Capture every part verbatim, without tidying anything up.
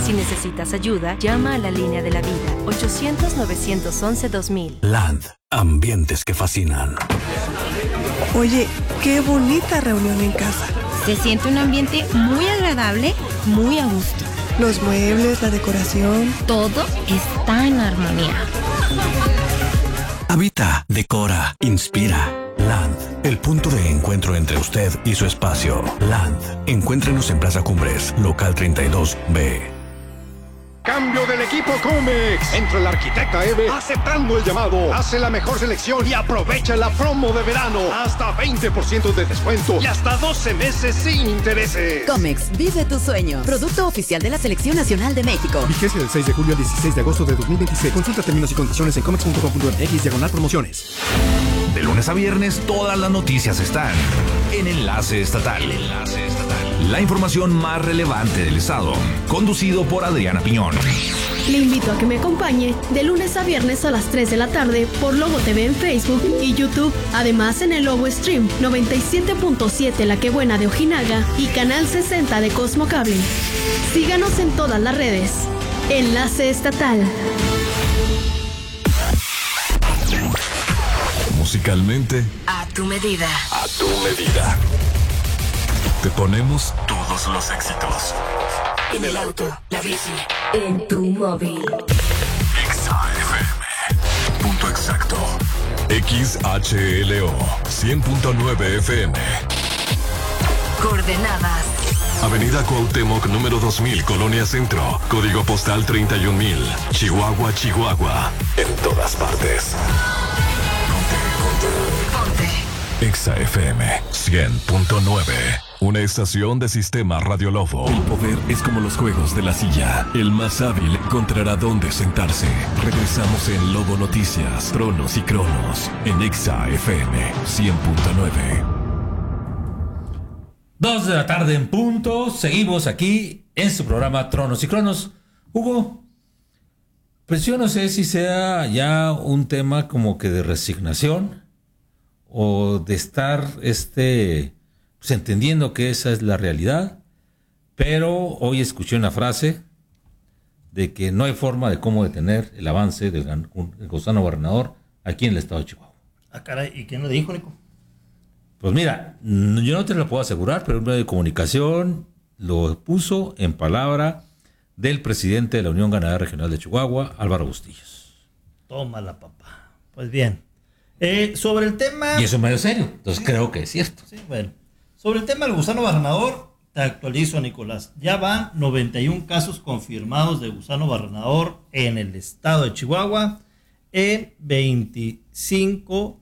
Si necesitas ayuda, llama a la línea de la vida, ochocientos, novecientos once, dos mil. Land, ambientes que fascinan. Oye, qué bonita reunión en casa. Se siente un ambiente muy agradable, muy a gusto. Los muebles, la decoración. Todo está en armonía. Habita, decora, inspira. Land, el punto de encuentro entre usted y su espacio. Land, encuéntrenos en Plaza Cumbres, local treinta y dos B. Cambio del equipo Comex. Entra el arquitecta Eve aceptando el llamado. Hace la mejor selección y aprovecha la promo de verano. Hasta veinte por ciento de descuento y hasta doce meses sin intereses. Comex, vive tu sueño. Producto oficial de la Selección Nacional de México. Vigencia del seis de julio al dieciséis de agosto de dos mil veintiséis. Consulta términos y condiciones en comex punto com punto m x diagonal promociones. De lunes a viernes, todas las noticias están en Enlace Estatal. Enlace Estatal. La información más relevante del estado, conducido por Adriana Piñón. Le invito a que me acompañe de lunes a viernes a las tres de la tarde por Lobo T V en Facebook y YouTube. Además en el Lobo Stream noventa y siete punto siete La Que Buena de Ojinaga y Canal sesenta de Cosmo Cable. Síganos en todas las redes. Enlace Estatal. Musicalmente, A tu medida. a tu medida. Te ponemos todos los éxitos. En el auto, la bici, en tu móvil. X A F M. Punto exacto. X H L O. cien punto nueve F M. Coordenadas. Avenida Cuauhtémoc, número dos mil, Colonia Centro. Código postal treinta y un mil. Chihuahua, Chihuahua. En todas partes. Ponte. Exa F M cien punto nueve. Una estación de Sistema Radio Lobo. El poder es como los juegos de la silla. El más hábil encontrará dónde sentarse. Regresamos en Lobo Noticias, Tronos y Cronos. En Exa F M cien punto nueve. Dos de la tarde en punto. Seguimos aquí en su programa Tronos y Cronos. Hugo, pues yo no sé si sea ya un tema como que de resignación o de estar este, pues entendiendo que esa es la realidad, pero hoy escuché una frase de que no hay forma de cómo detener el avance del, del gusano gobernador aquí en el estado de Chihuahua. Ah, caray, ¿y quién lo dijo, Nico? Pues mira, yo no te lo puedo asegurar, pero un medio de comunicación lo puso en palabra del presidente de la Unión Ganadera Regional de Chihuahua, Álvaro Bustillos. Tómala, papá. Pues bien. Eh, sobre el tema... Y eso es medio serio, entonces sí, creo que es cierto. Sí, bueno. Sobre el tema del gusano barrenador, te actualizo, Nicolás. Ya van noventa y un casos confirmados de gusano barrenador en el estado de Chihuahua, en veinticinco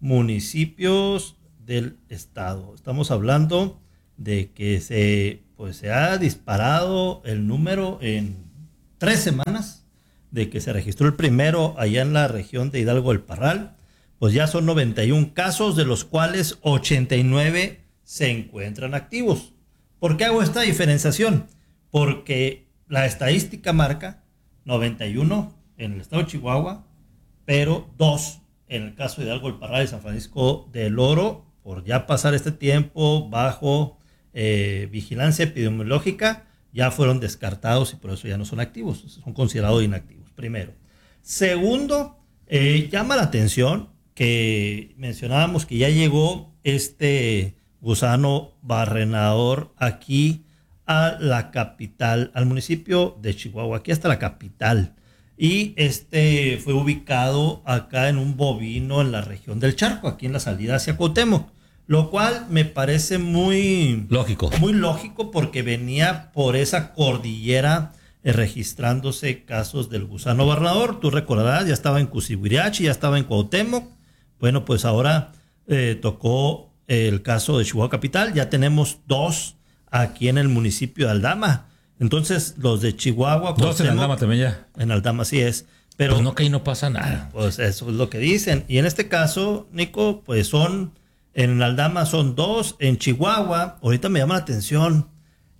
municipios del estado. Estamos hablando de que se, pues, se ha disparado el número en tres semanas, de que se registró el primero allá en la región de Hidalgo del Parral. Pues ya son noventa y un casos, de los cuales ochenta y nueve se encuentran activos. ¿Por qué hago esta diferenciación? Porque la estadística marca noventa y uno en el estado de Chihuahua, pero dos en el caso de Hidalgo del Parral y San Francisco del Oro, por ya pasar este tiempo bajo eh, vigilancia epidemiológica, ya fueron descartados y por eso ya no son activos, son considerados inactivos, primero. Segundo, eh, llama la atención que mencionábamos que ya llegó este gusano barrenador aquí a la capital, al municipio de Chihuahua, aquí hasta la capital. Y este fue ubicado acá en un bovino en la región del Charco, aquí en la salida hacia Cuauhtémoc, lo cual me parece muy lógico, muy lógico porque venía por esa cordillera eh, registrándose casos del gusano barrenador. Tú recordarás, ya estaba en Cusihuirachi, ya estaba en Cuauhtémoc. Bueno, pues ahora eh, tocó el caso de Chihuahua Capital. Ya tenemos dos aquí en el municipio de Aldama. Entonces, los de Chihuahua... Dos en Aldama también ya. En Aldama sí es. Pero pues no, que ahí no pasa nada. Pues eso es lo que dicen. Y en este caso, Nico, pues son... En Aldama son dos. En Chihuahua, ahorita me llama la atención.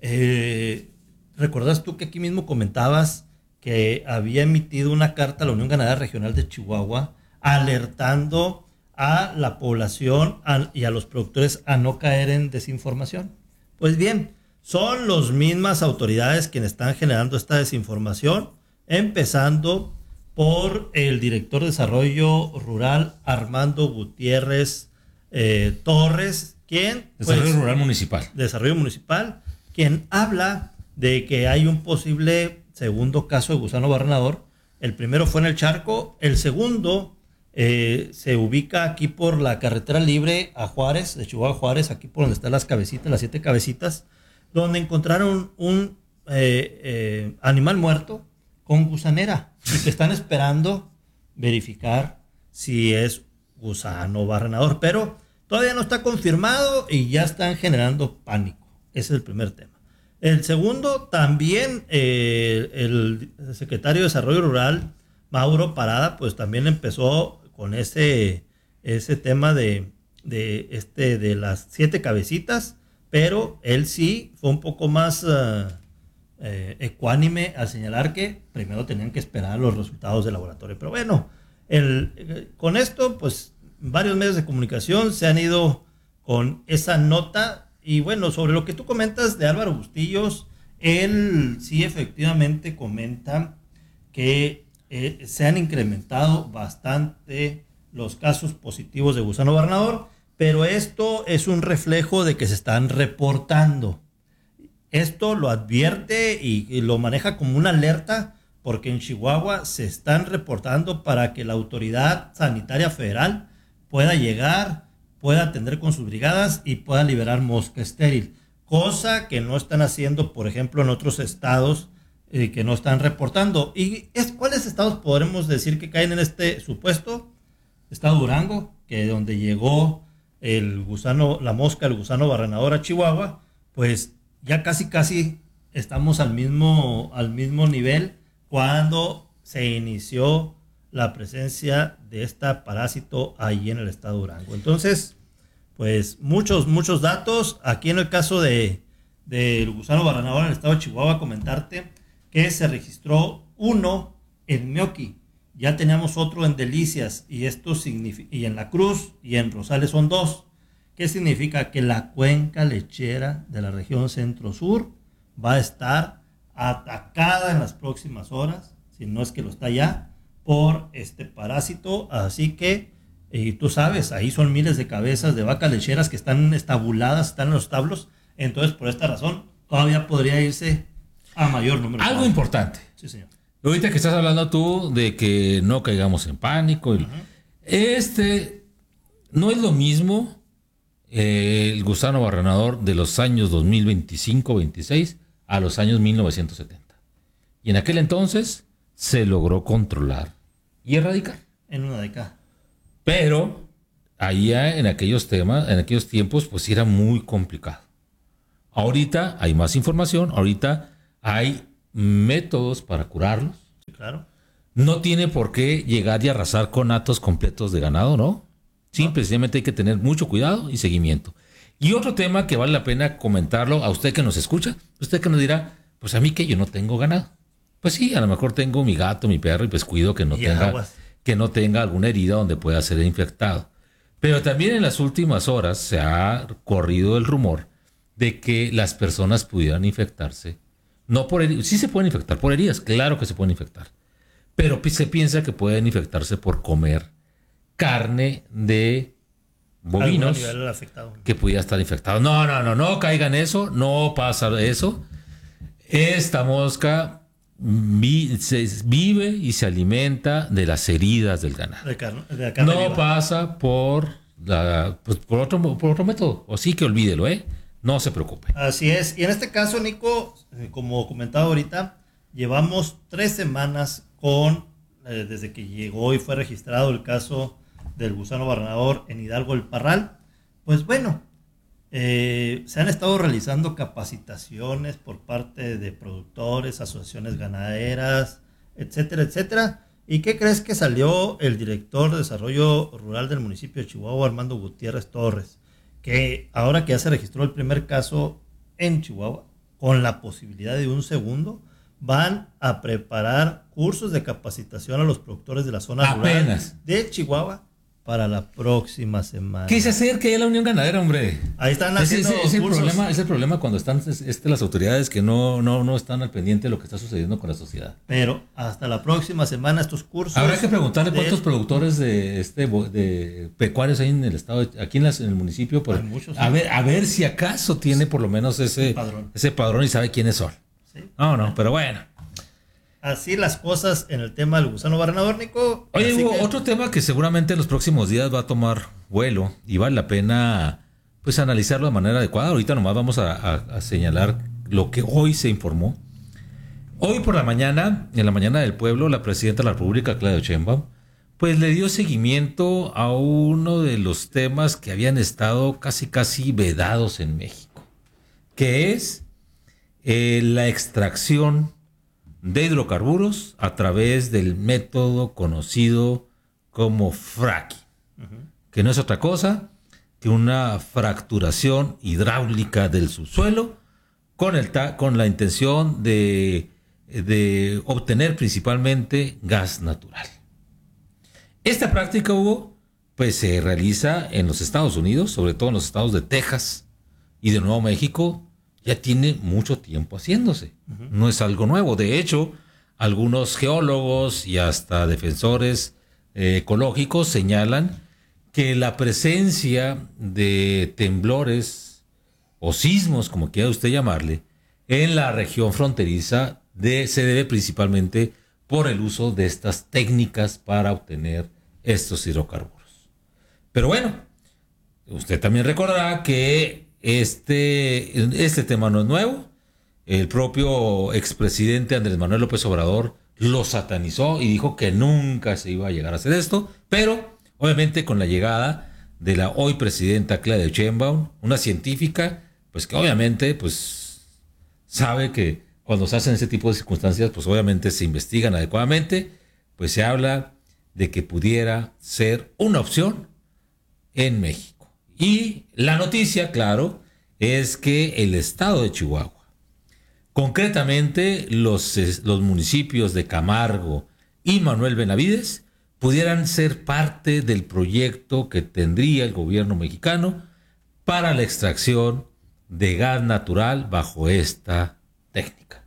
Eh, ¿Recordás tú que aquí mismo comentabas que había emitido una carta a la Unión Ganadera Regional de Chihuahua alertando a la población a, y a los productores a no caer en desinformación? Pues bien, son las mismas autoridades quienes están generando esta desinformación, empezando por el director de Desarrollo Rural, Armando Gutiérrez eh, Torres, quien... Desarrollo pues, Rural Municipal. Desarrollo Municipal, quien habla de que hay un posible segundo caso de gusano barrenador. El primero fue en el Charco, el segundo eh, se ubica aquí por la carretera libre a Juárez, de Chihuahua a Juárez, aquí por donde están las cabecitas, las siete cabecitas, donde encontraron un eh, eh, animal muerto con gusanera y que están esperando verificar si es gusano barrenador, pero todavía no está confirmado y ya están generando pánico. Ese es el primer tema. El segundo, también eh, el secretario de Desarrollo Rural, Mauro Parada, pues también empezó con ese, ese tema de, de, este, de las siete cabecitas, pero él sí fue un poco más uh, eh, ecuánime al señalar que primero tenían que esperar los resultados del laboratorio. Pero bueno, el, eh, con esto, pues varios medios de comunicación se han ido con esa nota. Y bueno, sobre lo que tú comentas de Álvaro Bustillos, él sí efectivamente comenta que eh, se han incrementado bastante los casos positivos de gusano barrenador, pero esto es un reflejo de que se están reportando. Esto lo advierte y, y lo maneja como una alerta porque en Chihuahua se están reportando para que la autoridad sanitaria federal pueda llegar, pueda atender con sus brigadas y pueda liberar mosca estéril, cosa que no están haciendo, por ejemplo, en otros estados eh, que no están reportando. ¿Y es, cuáles estados podremos decir que caen en este supuesto? Estado Durango, que donde llegó el gusano, la mosca, el gusano barrenador a Chihuahua, pues ya casi casi estamos al mismo, al mismo nivel cuando se inició la presencia de este parásito ahí en el estado de Durango. Entonces, pues muchos, muchos datos. Aquí en el caso de del gusano barrenador en el estado de Chihuahua, comentarte que se registró uno en Meoqui, ya teníamos otro en Delicias, y esto significa, y en La Cruz y en Rosales son dos. ¿Qué significa? Que la cuenca lechera de la región centro-sur va a estar atacada en las próximas horas, si no es que lo está ya, por este parásito. Así que, y tú sabes, ahí son miles de cabezas de vacas lecheras que están estabuladas, están en los establos. Entonces, por esta razón, todavía podría irse a mayor número. Algo importante. Sí, señor. Ahorita que estás hablando tú de que no caigamos en pánico. Uh-huh. Este no es lo mismo eh, el gusano barrenador de los años dos mil veinticinco veintiséis a los años mil novecientos setenta. Y en aquel entonces se logró controlar y erradicar. En una década. Pero ahí en aquellos temas, en aquellos tiempos, pues era muy complicado. Ahorita hay más información, ahorita hay métodos para curarlos. Sí, claro. No tiene por qué llegar y arrasar con hatos completos de ganado, ¿no? Simplemente hay que tener mucho cuidado y seguimiento. Y otro tema que vale la pena comentarlo a usted que nos escucha, usted que nos dirá, pues a mí que yo no tengo ganado. Pues sí, a lo mejor tengo mi gato, mi perro, y pues cuido que no y tenga aguas. que no tenga alguna herida donde pueda ser infectado. Pero también en las últimas horas se ha corrido el rumor de que las personas pudieran infectarse. No por heridas, sí se pueden infectar por heridas, claro que se pueden infectar. Pero se piensa que pueden infectarse por comer carne de bovinos que pudiera estar infectado. No, no, no, no caigan eso, no pasa eso. Esta mosca vi, se, vive y se alimenta de las heridas del ganado. De carne, de la carne no viva. pasa por, la, pues por, otro, por otro método. O sí que olvídelo, ¿eh? No se preocupe. Así es. Y en este caso, Nico, como comentaba ahorita, llevamos tres semanas con, eh, desde que llegó y fue registrado el caso del gusano barrenador en Hidalgo El Parral. Pues bueno, eh, se han estado realizando capacitaciones por parte de productores, asociaciones ganaderas, etcétera, etcétera. ¿Y qué crees que salió el director de Desarrollo Rural del municipio de Chihuahua, Armando Gutiérrez Torres? Que ahora que ya se registró el primer caso en Chihuahua, con la posibilidad de un segundo, van a preparar cursos de capacitación a los productores de la zona Apenas. rural de Chihuahua para la próxima semana. ¿Qué se acerca ya la Unión Ganadera, hombre? Ahí están Es, haciendo es, es el cursos. problema, es el problema cuando están este, las autoridades que no, no, no están al pendiente de lo que está sucediendo con la sociedad. Pero hasta la próxima semana estos cursos. Habrá que preguntarle de- cuántos productores de este de pecuarios hay en el estado, de- aquí en, las, en el municipio, por, Hay muchos, a sí. ver, a ver si acaso tiene por lo menos ese padrón. ese padrón y sabe quiénes son. Sí. No, no, pero bueno. Así las cosas en el tema del gusano barrenador, Nico. Oye, Así Hugo, que- otro tema que seguramente en los próximos días va a tomar vuelo y vale la pena pues analizarlo de manera adecuada. Ahorita nomás vamos a, a- a señalar lo que hoy se informó. Hoy por la mañana, en la mañana del pueblo, la presidenta de la República, Claudia Sheinbaum, pues le dio seguimiento a uno de los temas que habían estado casi casi vedados en México, que es eh, la extracción de hidrocarburos a través del método conocido como fracking, que no es otra cosa que una fracturación hidráulica del subsuelo con, el ta- con la intención de, de obtener principalmente gas natural. Esta práctica, Hugo, pues se realiza en los Estados Unidos, sobre todo en los estados de Texas y de Nuevo México. Ya tiene mucho tiempo haciéndose. Uh-huh. No es algo nuevo. De hecho, algunos geólogos y hasta defensores eh, ecológicos señalan que la presencia de temblores o sismos, como quiera usted llamarle, en la región fronteriza de, se debe principalmente por el uso de estas técnicas para obtener estos hidrocarburos. Pero bueno, usted también recordará que Este, este tema no es nuevo. El propio expresidente Andrés Manuel López Obrador lo satanizó y dijo que nunca se iba a llegar a hacer esto, pero obviamente con la llegada de la hoy presidenta Claudia Sheinbaum, una científica, pues que obviamente pues sabe que cuando se hacen ese tipo de circunstancias, pues obviamente se investigan adecuadamente, pues se habla de que pudiera ser una opción en México. Y la noticia, claro, es que el estado de Chihuahua, concretamente los, los municipios de Camargo y Manuel Benavides, pudieran ser parte del proyecto que tendría el gobierno mexicano para la extracción de gas natural bajo esta técnica.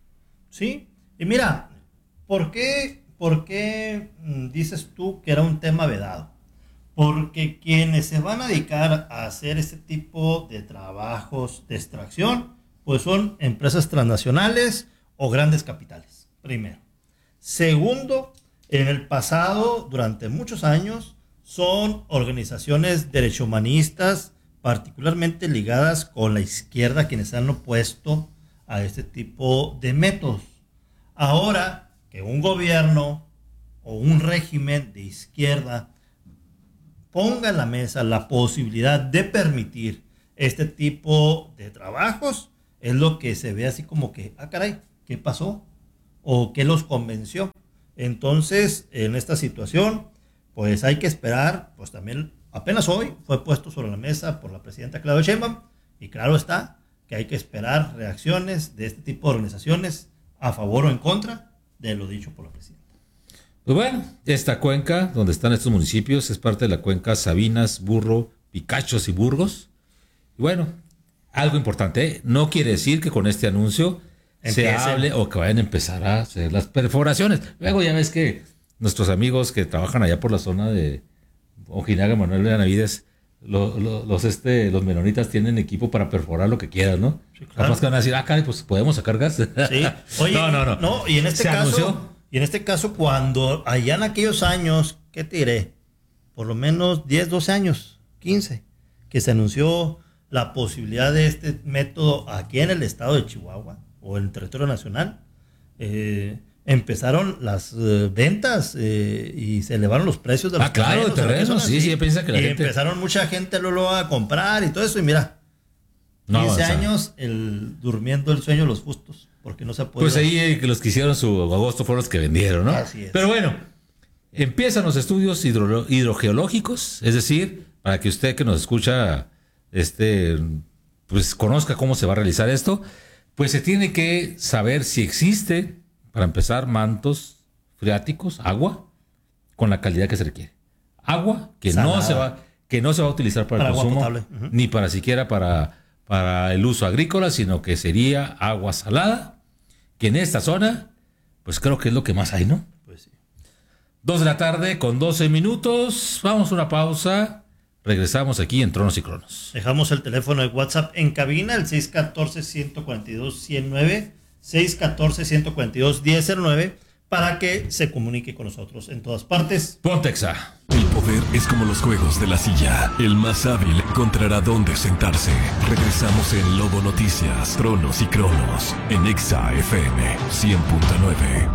Sí, y mira, ¿por qué, por qué dices tú que era un tema vedado? Porque quienes se van a dedicar a hacer este tipo de trabajos de extracción, pues son empresas transnacionales o grandes capitales, primero. Segundo, en el pasado, durante muchos años, son organizaciones derechohumanistas, particularmente ligadas con la izquierda, quienes se han opuesto a este tipo de métodos. Ahora que un gobierno o un régimen de izquierda ponga en la mesa la posibilidad de permitir este tipo de trabajos, es lo que se ve así como que, ah, caray, ¿qué pasó? ¿O qué los convenció? Entonces, en esta situación, pues hay que esperar, pues también apenas hoy fue puesto sobre la mesa por la presidenta Claudia Sheinbaum, y claro está que hay que esperar reacciones de este tipo de organizaciones a favor o en contra de lo dicho por la presidenta. Pues bueno, esta cuenca donde están estos municipios es parte de la cuenca Sabinas, Burro, Picachos y Burgos. Y bueno, algo importante, ¿eh? No quiere decir que con este anuncio Empiecen. se hable o que vayan a empezar a hacer las perforaciones. Luego ya ves que nuestros amigos que trabajan allá por la zona de Ojinaga, Manuel Benavides, lo, lo, los, este, los menonitas tienen equipo para perforar lo que quieran, ¿no? Sí, claro. Capaz que van a decir, ah, caray, pues podemos sacar gas. Sí. Oye, no, no, no. No, y en este se caso... anunció. Y en este caso, cuando allá en aquellos años, ¿qué te diré? Por lo menos diez, doce años, quince, que se anunció la posibilidad de este método aquí en el estado de Chihuahua o en el territorio nacional, eh, empezaron las eh, ventas eh, y se elevaron los precios de los ah, claro, terrenos. De terrenos, sí, sí, piensa que la y gente... empezaron mucha gente luego a comprar y todo eso, y mira, no quince años el, durmiendo el sueño de los justos. Porque no se puede. Pues ahí eh, los que hicieron su agosto fueron los que vendieron, ¿no? Así es. Pero bueno, empiezan los estudios hidro, hidrogeológicos, es decir, para que usted que nos escucha, este, pues conozca cómo se va a realizar esto, pues se tiene que saber si existe, para empezar, mantos freáticos, agua, con la calidad que se requiere. agua que Salada. no se va que no se va a utilizar para, Para el agua consumo, potable. Ujú. ni para siquiera para, para el uso agrícola, sino que sería agua salada, que en esta zona, pues creo que es lo que más hay, ¿no? Pues sí. Dos de la tarde con doce minutos. Vamos a una pausa. Regresamos aquí en Tronos y Cronos. Dejamos el teléfono de WhatsApp en cabina, el seis uno cuatro, uno cuatro dos, uno cero nueve, seis uno cuatro, uno cuatro dos, uno cero nueve, para que se comunique con nosotros en todas partes. Pontexa. El poder es como los juegos de la silla. El más hábil encontrará dónde sentarse. Regresamos en Lobo Noticias, Tronos y Cronos, en Exa F M cien punto nueve.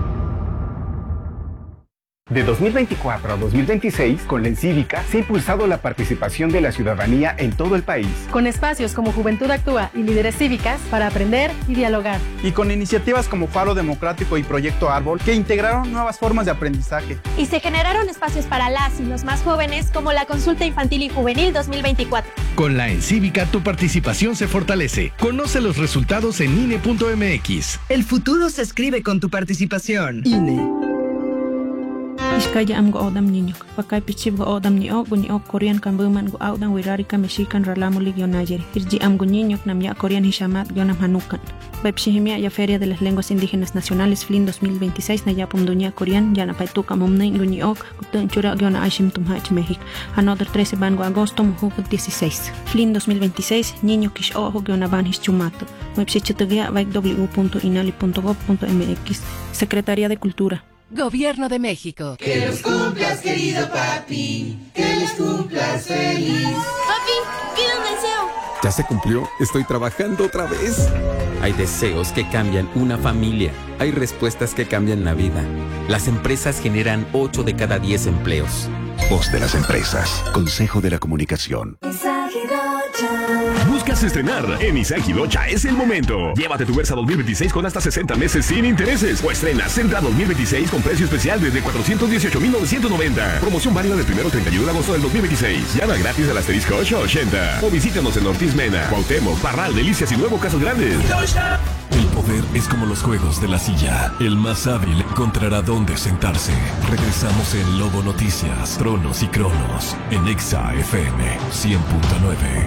De dos mil veinticuatro a dos mil veintiséis, con la Encívica se ha impulsado la participación de la ciudadanía en todo el país. Con espacios como Juventud Actúa y Líderes Cívicas para aprender y dialogar. Y con iniciativas como Faro Democrático y Proyecto Árbol que integraron nuevas formas de aprendizaje. Y se generaron espacios para las y los más jóvenes como la Consulta Infantil y Juvenil dos mil veinticuatro. Con la Encívica tu participación se fortalece. Conoce los resultados en I N E punto M X. El futuro se escribe con tu participación. I N E. Iskaya am go odam niño, pakay pichib go odam ni o guni o Korean kambuman go audan wirari ka mexican ralamo ligio nayeri. Irji am go niño nam ya Korean hishamat gionam hanukan. Webshihimia ya Feria de las Lenguas Indígenas Nacionales F L I N dos mil veintiséis na ya pumdunia Korean ya na paituka mumnay guni o gutun chura giona ashim tumhach México. Another trece van go agosto mujugot dieciséis. F L I N dos mil veintiséis niño kish ojo giona van hischumato. Webshichitugia vaik w punto inali punto gob punto m x. Secretaría de Cultura. Gobierno de México. Que los cumplas, querido papi. Que los cumplas feliz. Papi, pido un deseo. ¿Ya se cumplió? Estoy trabajando otra vez. Hay deseos que cambian una familia. Hay respuestas que cambian la vida. Las empresas generan ocho de cada diez empleos. Voz de las empresas. Consejo de la Comunicación. ¿Buscas estrenar? En Isagi Locha es el momento. Llévate tu Versa dos mil veintiséis con hasta sesenta meses sin intereses. O estrena Sentra dos mil veintiséis con precio especial desde cuatrocientos dieciocho mil novecientos noventa. Promoción válida del primero al treinta y uno de agosto del dos mil veintiséis. Llama gratis al asterisco ocho ochenta. O visítanos en Ortiz Mena, Cuauhtémoc, Parral, Delicias y Nuevo Casas Grandes. El poder es como los juegos de la silla. El más hábil encontrará dónde sentarse. Regresamos en Lobo Noticias, Tronos y Cronos, en Exa F M cien punto nueve.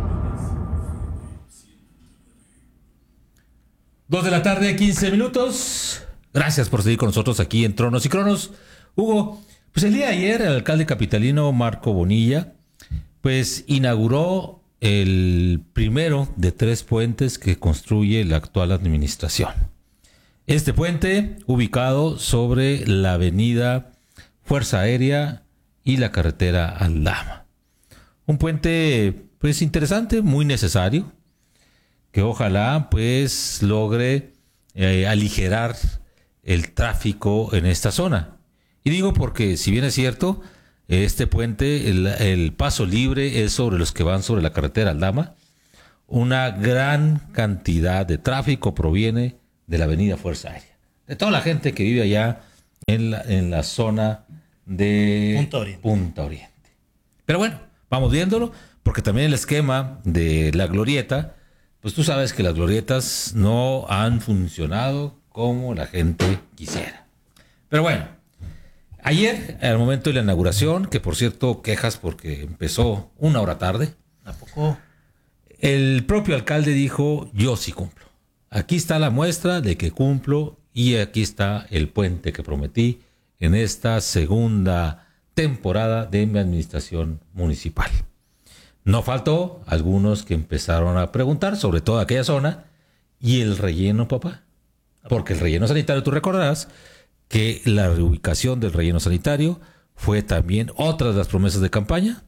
Dos de la tarde, quince minutos. Gracias por seguir con nosotros aquí en Tronos y Cronos. Hugo, pues el día de ayer el alcalde capitalino Marco Bonilla pues inauguró el primero de tres puentes que construye la actual administración. Este puente, ubicado sobre la avenida Fuerza Aérea y la carretera Aldama. Un puente pues interesante, muy necesario, que ojalá pues logre eh, aligerar el tráfico en esta zona. Y digo porque si bien es cierto, este puente, el, el paso libre es sobre los que van sobre la carretera Aldama, una gran cantidad de tráfico proviene de la avenida Fuerza Aérea, de toda la gente que vive allá en la, en la zona de Punta Oriente. Punta Oriente. Pero bueno, vamos viéndolo, porque también el esquema de la glorieta, pues tú sabes que las glorietas no han funcionado como la gente quisiera. Pero bueno, ayer, al momento de la inauguración, que por cierto quejas porque empezó una hora tarde, ¿A poco? El propio alcalde dijo, yo sí cumplo. Aquí está la muestra de que cumplo y aquí está el puente que prometí en esta segunda temporada de mi administración municipal. No faltó algunos que empezaron a preguntar, sobre todo aquella zona, ¿y el relleno, papá? Porque el relleno sanitario, tú recordarás que la reubicación del relleno sanitario fue también otra de las promesas de campaña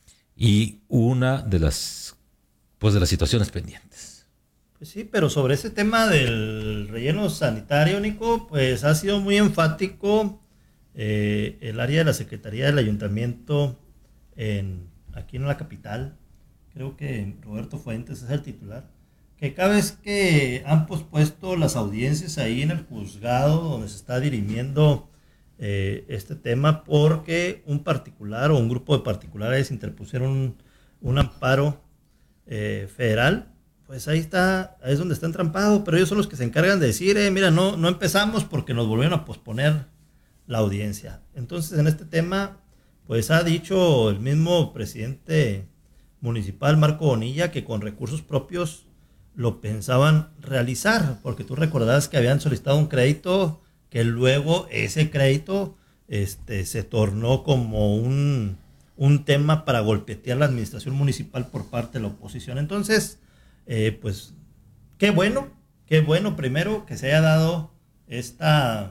y una de las, pues, de las situaciones pendientes. Pues sí, pero sobre ese tema del relleno sanitario, Nico, pues ha sido muy enfático eh, el área de la Secretaría del Ayuntamiento en aquí en la capital. Creo que Roberto Fuentes es el titular, que cada vez que han pospuesto las audiencias ahí en el juzgado donde se está dirimiendo eh, este tema, porque un particular o un grupo de particulares interpusieron un, un amparo eh, federal, pues ahí está, ahí es donde está entrampado, pero ellos son los que se encargan de decir, eh, mira, no, no empezamos porque nos volvieron a posponer la audiencia. Entonces, en este tema, pues ha dicho el mismo presidente municipal, Marco Bonilla, que con recursos propios lo pensaban realizar, porque tú recordás que habían solicitado un crédito, que luego ese crédito este, se tornó como un, un tema para golpetear la administración municipal por parte de la oposición. Entonces, eh, pues, qué bueno, qué bueno primero que se haya dado esta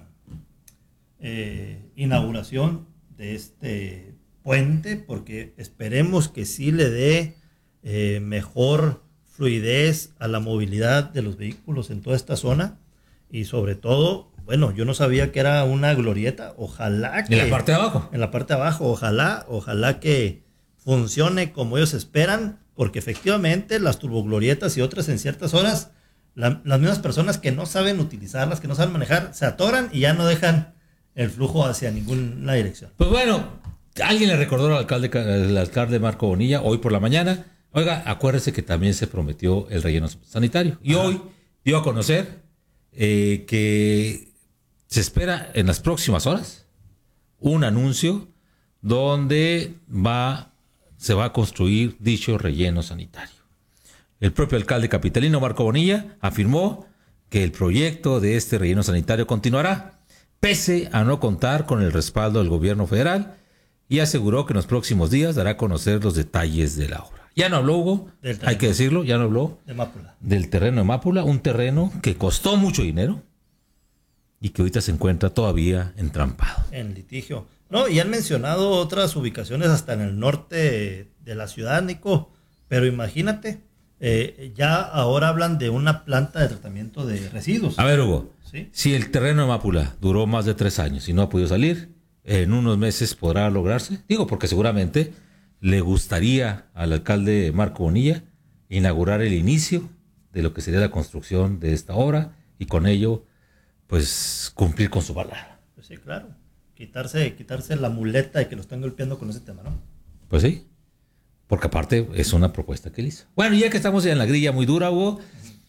eh, inauguración de este puente, porque esperemos que sí le dé eh, mejor fluidez a la movilidad de los vehículos en toda esta zona, y sobre todo, bueno, yo no sabía que era una glorieta, ojalá que... ¿En la parte de abajo? En la parte de abajo, ojalá, ojalá que funcione como ellos esperan, porque efectivamente las turboglorietas y otras en ciertas horas, la, las mismas personas que no saben utilizarlas, que no saben manejar, se atoran y ya no dejan el flujo hacia ninguna dirección. Pues bueno, alguien le recordó al alcalde, al alcalde Marco Bonilla hoy por la mañana, oiga, acuérdese que también se prometió el relleno sanitario. Y Ajá. hoy dio a conocer eh, que se espera en las próximas horas un anuncio donde va, se va a construir dicho relleno sanitario. El propio alcalde capitalino Marco Bonilla afirmó que el proyecto de este relleno sanitario continuará, pese a no contar con el respaldo del gobierno federal, y aseguró que en los próximos días dará a conocer los detalles de la obra. Ya no habló, Hugo, hay que decirlo, ya no habló de Mápula. Del terreno de Mápula, un terreno que costó mucho dinero y que ahorita se encuentra todavía entrampado. En litigio. No, y han mencionado otras ubicaciones hasta en el norte de la ciudad, Nico, pero imagínate, eh, ya ahora hablan de una planta de tratamiento de residuos. A ver, Hugo, ¿sí? Si el terreno de Mápula duró más de tres años y no ha podido salir, en unos meses podrá lograrse. Digo, porque seguramente le gustaría al alcalde Marco Bonilla inaugurar el inicio de lo que sería la construcción de esta obra y con ello, pues, cumplir con su palabra. Pues sí, claro. Quitarse, quitarse la muleta de que lo están golpeando con ese tema, ¿no? Pues sí. Porque aparte es una propuesta que él hizo. Bueno, ya que estamos en la grilla muy dura, Hugo,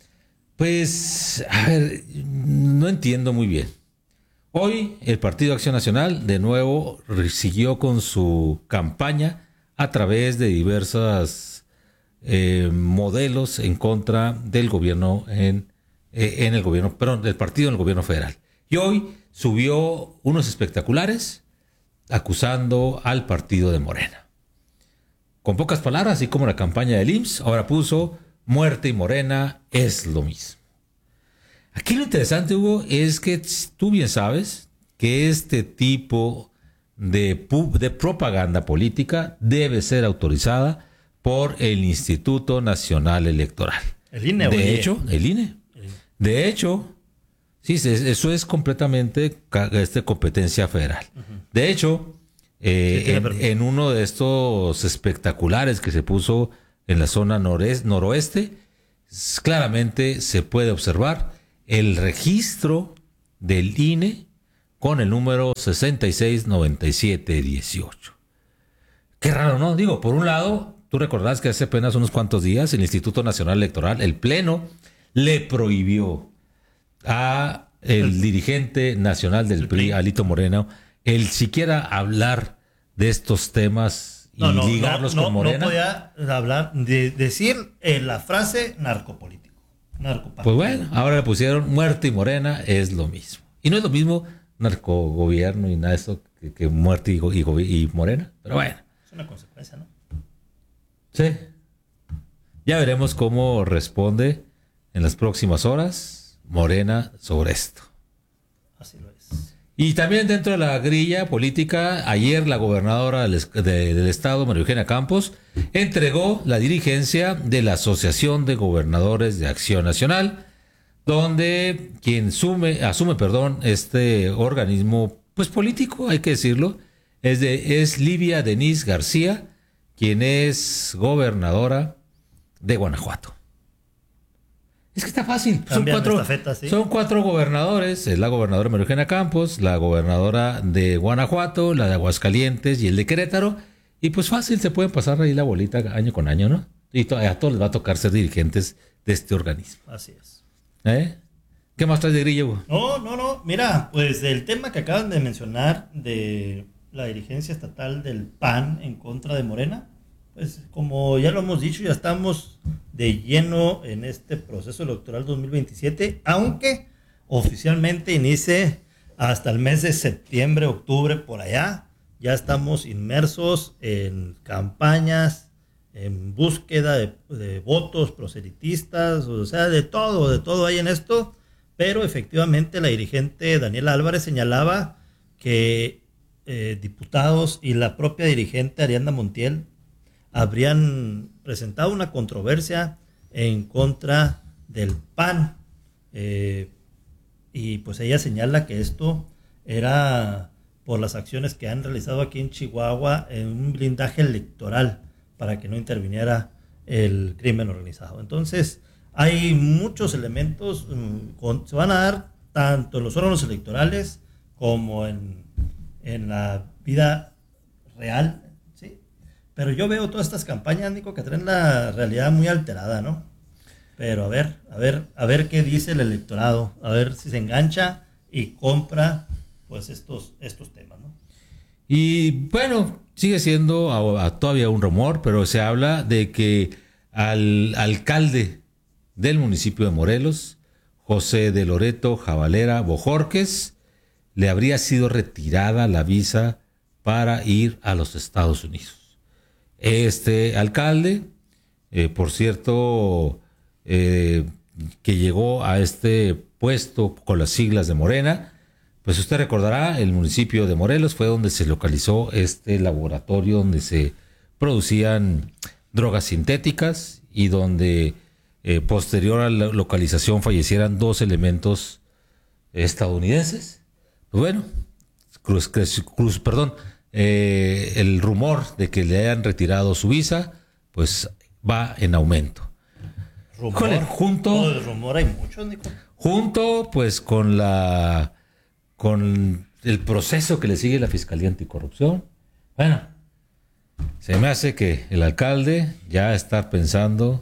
pues, a ver, no entiendo muy bien. Hoy el Partido Acción Nacional de nuevo siguió con su campaña a través de diversos eh, modelos en contra del gobierno en, eh, en el gobierno, perdón, del partido en el gobierno federal. Y hoy subió unos espectaculares acusando al partido de Morena. Con pocas palabras, así como la campaña del I M S S, ahora puso muerte y Morena es lo mismo. Aquí lo interesante, Hugo, es que tú bien sabes que este tipo de, de propaganda política debe ser autorizada por el Instituto Nacional Electoral. El I N E. De hecho, el I N E. De hecho, sí, eso es completamente este, competencia federal. Uh-huh. De hecho, eh, sí, en, en uno de estos espectaculares que se puso en la zona noreste, noroeste, claramente se puede observar el registro del I N E con el número sesenta y seis noventa y siete dieciocho. Qué raro, ¿no? Digo, por un lado, tú recordás que hace apenas unos cuantos días el Instituto Nacional Electoral, el Pleno, le prohibió a el dirigente nacional del P R I, Alito Moreno, el siquiera hablar de estos temas y no, no, ligarlos no, con no, Morena. No podía hablar, de decir eh, la frase narcopolítico. Pues bueno, ahora le pusieron muerte y Morena es lo mismo. Y no es lo mismo narcogobierno y nada de eso que, que muerte y, y, y Morena. Pero bueno. Es una consecuencia, ¿no? Sí. Ya veremos cómo responde en las próximas horas Morena sobre esto. Así lo es. Y también dentro de la grilla política, ayer la gobernadora del, de, del estado, María Eugenia Campos, entregó la dirigencia de la Asociación de Gobernadores de Acción Nacional, donde quien sume, asume perdón, este organismo pues político, hay que decirlo, es, de, es Livia Denise García, quien es gobernadora de Guanajuato. Es que está fácil. Son cuatro, estafeta, ¿sí? son cuatro gobernadores. Es la gobernadora María Eugenia Campos, la gobernadora de Guanajuato, la de Aguascalientes y el de Querétaro. Y pues fácil, se pueden pasar ahí la bolita año con año, ¿no? Y to- a todos les va a tocar ser dirigentes de este organismo. Así es. ¿Eh? ¿Qué más traes de grillo? No, no, no. Mira, pues el tema que acaban de mencionar de la dirigencia estatal del P A N en contra de Morena? Pues como ya lo hemos dicho, ya estamos de lleno en este proceso electoral dos mil veintisiete, aunque oficialmente inicie hasta el mes de septiembre, octubre, por allá. Ya estamos inmersos en campañas, en búsqueda de, de votos proselitistas, o sea, de todo, de todo hay en esto, pero efectivamente la dirigente Daniela Álvarez señalaba que eh, diputados y la propia dirigente Ariadna Montiel habrían presentado una controversia en contra del P A N, eh, y pues ella señala que esto era por las acciones que han realizado aquí en Chihuahua en un blindaje electoral para que no interviniera el crimen organizado. Entonces, hay muchos elementos, um, con, se van a dar tanto en los órganos electorales como en, en la vida real, ¿sí? Pero yo veo todas estas campañas, Nico, que traen la realidad muy alterada, ¿no? Pero a ver, a ver, a ver qué dice el electorado, a ver si se engancha y compra pues estos, estos temas, ¿no? Y bueno, sigue siendo a, a todavía un rumor, pero se habla de que al alcalde del municipio de Morelos, José de Loreto Jabalera Bojorques, le habría sido retirada la visa para ir a los Estados Unidos. Este alcalde, eh, por cierto, eh, que llegó a este puesto con las siglas de Morena, pues usted recordará, el municipio de Morelos fue donde se localizó este laboratorio donde se producían drogas sintéticas y donde eh, posterior a la localización fallecieran dos elementos estadounidenses. Pues bueno, Cruz, Cruz, perdón, eh, el rumor de que le hayan retirado su visa, pues va en aumento. Rumor, Con, junto, oh, de rumor hay muchos, Nico. Junto, pues, con la con el proceso que le sigue la Fiscalía Anticorrupción. Bueno, se me hace que el alcalde ya está pensando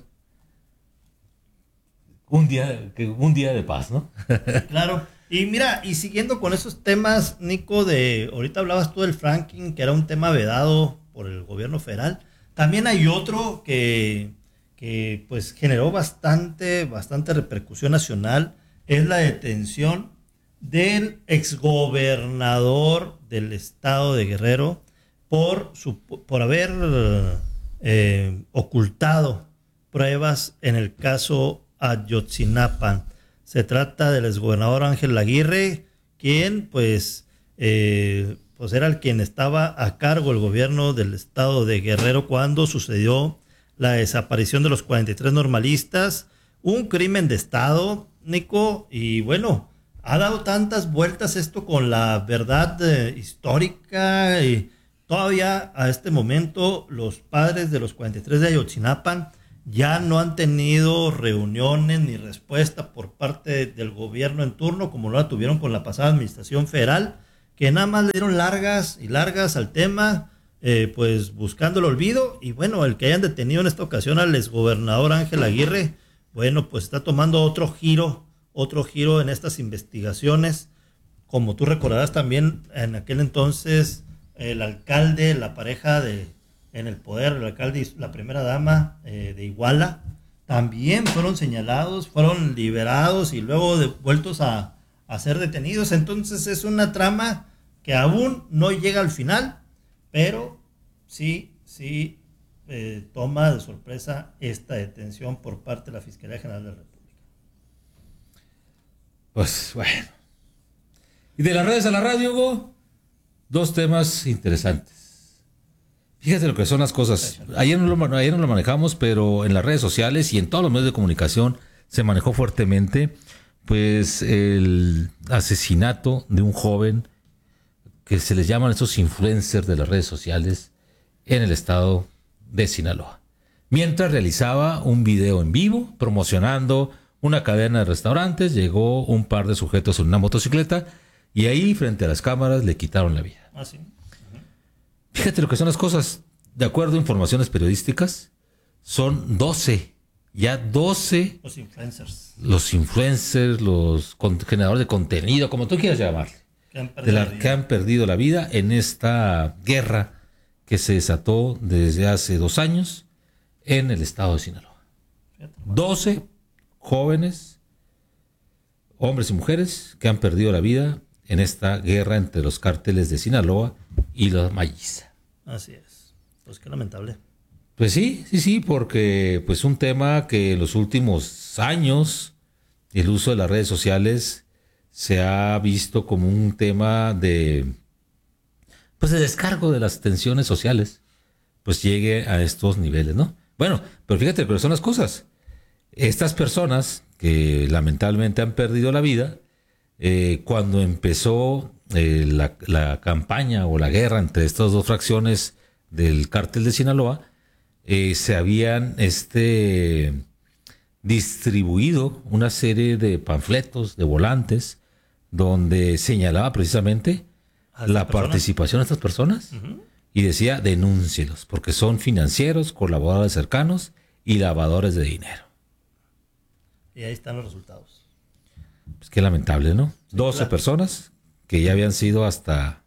un día, que un día de paz, ¿no? Claro. Y mira, y siguiendo con esos temas, Nico, de ahorita hablabas tú del fracking, que era un tema vedado por el gobierno federal. También hay otro que, que pues generó bastante, bastante repercusión nacional, es la detención del exgobernador del estado de Guerrero por, su, por haber eh, ocultado pruebas en el caso Ayotzinapa. Se trata del exgobernador Ángel Aguirre, quien pues, eh, pues era el quien estaba a cargo del gobierno del estado de Guerrero cuando sucedió la desaparición de los cuarenta y tres normalistas, un crimen de estado, Nico, y bueno, ha dado tantas vueltas esto con la verdad eh, histórica, y todavía a este momento los padres de los cuarenta y tres de Ayotzinapa ya no han tenido reuniones ni respuesta por parte del gobierno en turno, como lo tuvieron con la pasada administración federal, que nada más le dieron largas y largas al tema, eh, pues buscando el olvido. Y bueno, el que hayan detenido en esta ocasión al exgobernador Ángel Aguirre, bueno, pues está tomando otro giro, otro giro en estas investigaciones. Como tú recordarás también, en aquel entonces, el alcalde, la pareja de en el poder, el alcalde y la primera dama eh, de Iguala, también fueron señalados, fueron liberados y luego devueltos a, a ser detenidos. Entonces es una trama que aún no llega al final, pero sí, sí eh, toma de sorpresa esta detención por parte de la Fiscalía General de la República. Pues bueno. Y de las redes a la radio, Hugo, dos temas interesantes. Fíjate lo que son las cosas. Ayer no, lo, ayer no lo manejamos, pero en las redes sociales y en todos los medios de comunicación se manejó fuertemente pues el asesinato de un joven que se les llaman esos influencers de las redes sociales en el estado de Sinaloa. Mientras realizaba un video en vivo promocionando una cadena de restaurantes, llegó un par de sujetos en una motocicleta y ahí frente a las cámaras le quitaron la vida. Ah, sí. Fíjate lo que son las cosas. De acuerdo a informaciones periodísticas, son doce, ya doce. Los influencers. Los influencers, los generadores de contenido, como tú quieras llamarle. de la que han perdido la vida en esta guerra que se desató desde hace dos años en el estado de Sinaloa. doce jóvenes, hombres y mujeres, que han perdido la vida en esta guerra entre los cárteles de Sinaloa y los Mayis. Así es. Pues qué lamentable. Pues sí, sí, sí, porque pues un tema que en los últimos años el uso de las redes sociales se ha visto como un tema de pues de descargo de las tensiones sociales, pues llegue a estos niveles, ¿no? Bueno, pero fíjate, pero son las cosas. Estas personas que lamentablemente han perdido la vida, eh, cuando empezó eh, la, la campaña o la guerra entre estas dos fracciones del cártel de Sinaloa, eh, se habían este, distribuido una serie de panfletos, de volantes, donde señalaba precisamente la participación de estas personas uh-huh. y decía denúncielos, porque son financieros, colaboradores cercanos y lavadores de dinero. Y ahí están los resultados. Pues qué lamentable, ¿no? Sí, doce claro. personas que ya habían sido hasta...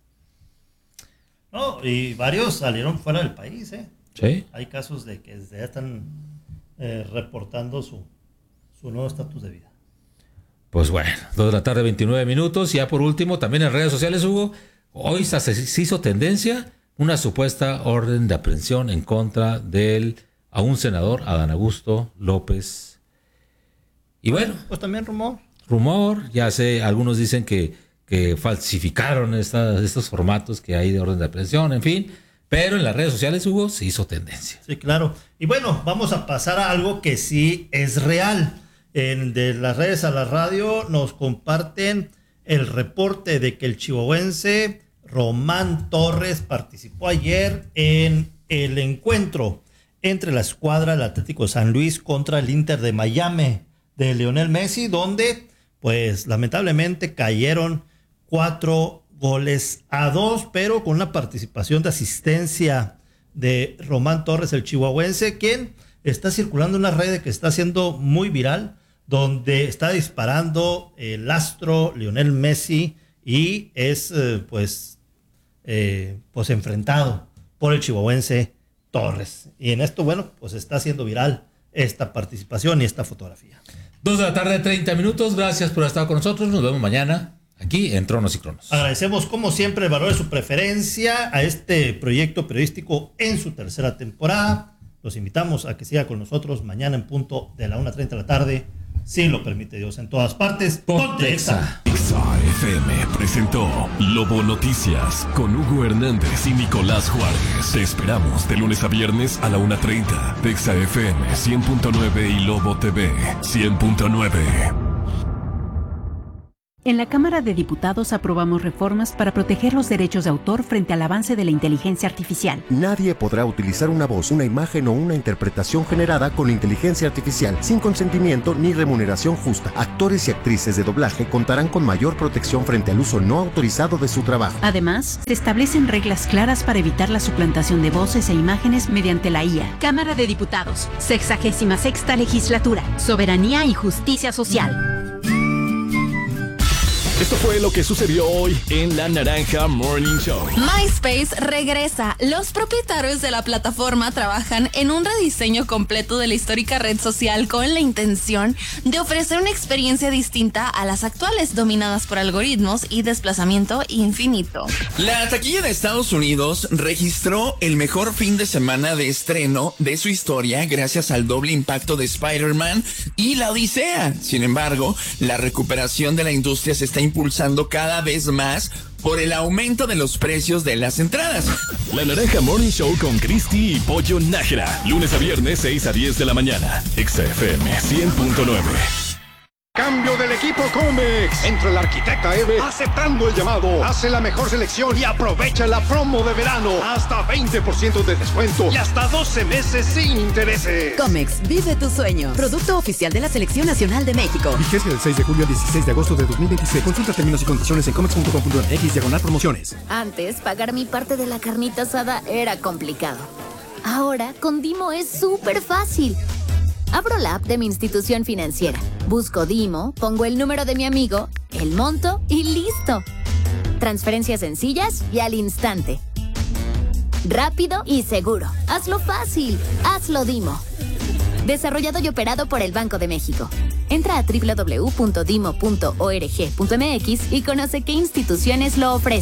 No, y varios salieron fuera del país, ¿eh? Sí. Hay casos de que ya están eh, reportando su, su nuevo estatus de vida. Pues bueno, dos de la tarde, veintinueve minutos. Ya por último, también en redes sociales, Hugo, hoy se, se hizo tendencia una supuesta orden de aprehensión en contra del a un senador, Adán Augusto López. Y bueno, pues también rumor. Rumor, ya sé, algunos dicen que, que falsificaron estas, estos formatos que hay de orden de aprehensión, en fin. Pero en las redes sociales, Hugo, se hizo tendencia. Sí, claro. Y bueno, vamos a pasar a algo que sí es real. En, de las redes a la radio nos comparten el reporte de que el chihuahuense Román Torres participó ayer en el encuentro entre la escuadra del Atlético de San Luis contra el Inter de Miami de Lionel Messi, donde pues lamentablemente cayeron cuatro goles a dos, pero con una participación de asistencia de Román Torres, el chihuahuense, quien está circulando una red que está haciendo muy viral, donde está disparando el astro Lionel Messi y es eh, pues, eh, pues enfrentado por el chihuahuense Torres. Y en esto, bueno, pues está haciendo viral esta participación y esta fotografía. Dos de la tarde, treinta minutos. Gracias por estar con nosotros. Nos vemos mañana aquí en Tronos y Cronos. Agradecemos como siempre el valor de su preferencia a este proyecto periodístico en su tercera temporada. Los invitamos a que siga con nosotros mañana en punto de la una treinta de la tarde, si lo permite Dios, en todas partes. Ponte Exa. Exa F M presentó Lobo Noticias con Hugo Hernández y Nicolás Juárez. Te esperamos de lunes a viernes a la una treinta de Exa F M cien punto nueve y Lobo T V cien punto nueve. En la Cámara de Diputados aprobamos reformas para proteger los derechos de autor frente al avance de la inteligencia artificial. Nadie podrá utilizar una voz, una imagen o una interpretación generada con inteligencia artificial sin consentimiento ni remuneración justa. Actores y actrices de doblaje contarán con mayor protección frente al uso no autorizado de su trabajo. Además, se establecen reglas claras para evitar la suplantación de voces e imágenes mediante la I A. Cámara de Diputados, sexagésima sexta legislatura, soberanía y justicia social. Esto fue lo que sucedió hoy en La Naranja Morning Show. MySpace regresa. Los propietarios de la plataforma trabajan en un rediseño completo de la histórica red social con la intención de ofrecer una experiencia distinta a las actuales, dominadas por algoritmos y desplazamiento infinito. La taquilla de Estados Unidos registró el mejor fin de semana de estreno de su historia gracias al doble impacto de Spider-Man y La Odisea. Sin embargo, la recuperación de la industria se está impulsando cada vez más por el aumento de los precios de las entradas. La Naranja Morning Show con Cristi y Pollo Nájera. Lunes a viernes, seis a diez de la mañana. Exa F M cien punto nueve. Cambio del equipo Comex. Entra el arquitecta Eve aceptando el llamado. Hace la mejor selección y aprovecha la promo de verano. Hasta veinte por ciento de descuento y hasta doce meses sin intereses. Comex, vive tu sueño. Producto oficial de la Selección Nacional de México. Vigencia del seis de julio al dieciséis de agosto de dos mil veintiséis. Consulta términos y condiciones en comex punto com punto m x diagonal promociones. Antes, pagar mi parte de la carnita asada era complicado. Ahora, con Dimo es súper fácil. Abro la app de mi institución financiera, busco Dimo, pongo el número de mi amigo, el monto y listo. Transferencias sencillas y al instante. Rápido y seguro. Hazlo fácil. Hazlo Dimo. Desarrollado y operado por el Banco de México. Entra a doble u doble u doble u punto dimo punto org punto m x y conoce qué instituciones lo ofrecen.